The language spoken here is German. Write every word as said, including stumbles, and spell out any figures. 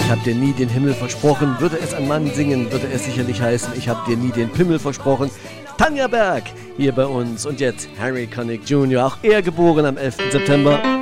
Ich hab dir nie den Himmel versprochen. Würde es ein Mann singen, würde es sicherlich heißen, ich hab dir nie den Pimmel versprochen. Tanja Berg hier bei uns. Und jetzt Harry Connick Junior, auch er geboren am elften September.